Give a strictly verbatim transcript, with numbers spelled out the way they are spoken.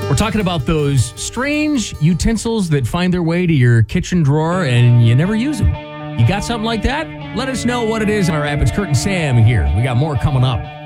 We're talking about those strange utensils that find their way to your kitchen drawer and you never use them. You got something like that? Let us know what it is in our app. It's Kurt and Sam here. We got more coming up.